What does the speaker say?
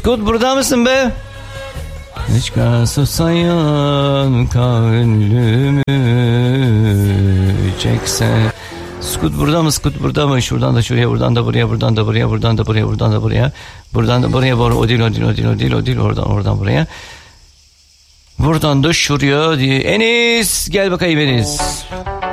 Skut burada mısın be? Hiç susayan kavlümü çekse. Skut burada mı? Skut burada mı? Şuradan da şuraya, buradan da buraya, buradan da buraya, buradan da buraya, buradan da buraya, buradan da buraya. O değil. Oradan buraya. Buradan da şuraya diye. Enis, gel bakayım Enis.